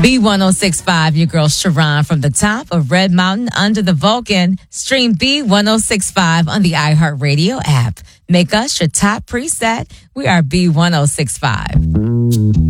B1065, your girl Sharon from the top of Red Mountain under the Vulcan. Stream B1065 on the iHeartRadio app. Make us your top preset. We are B1065.